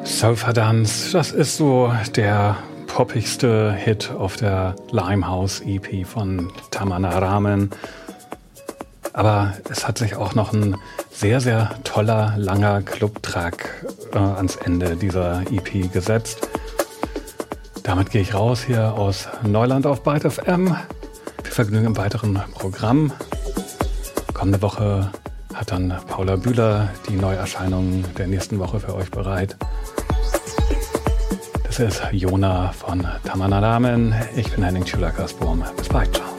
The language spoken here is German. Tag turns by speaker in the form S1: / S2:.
S1: Surfer-Dance, das ist so der poppigste Hit auf der Limehouse EP von Tamana Ramen. Aber es hat sich auch noch ein sehr, sehr toller, langer Club-Track ans Ende dieser EP gesetzt. Damit gehe ich raus hier aus Neuland auf Byte FM. Viel Vergnügen im weiteren Programm. Kommende Woche hat dann Paula Bühler die Neuerscheinungen der nächsten Woche für euch bereit. Das ist Jona von Tamana Ramen. Ich bin Henning Schüler-Kasbohm. Bis bald. Ciao.